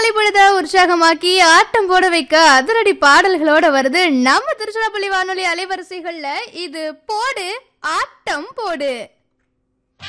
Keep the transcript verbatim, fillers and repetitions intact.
பொழுத உற்சாகமாக்கி ஆட்டம் போட வைக்க அதிரடி பாடல்களோட வருது நம்ம திருச்சிராப்பள்ளி வானொலி அலைவரிசைகள்ல. இது போடு ஆட்டம் போடு.